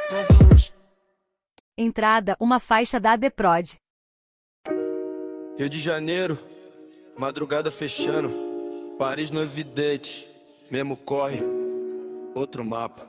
Entrada, uma faixa da ADPROD. Rio de Janeiro, madrugada fechando. Paris no evidente, mesmo corre, outro mapa.